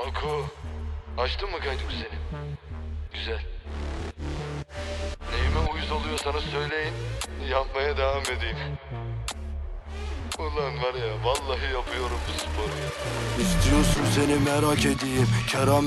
Oku. Açtın mı kaydı senin? Güzel. Neyime uyuz oluyorsanız söyleyin. Yapmaya devam edeyim. Ulan var ya, vallahi yapıyorum bu sporu ya. İstiyorsun seni merak edeyim. Keramet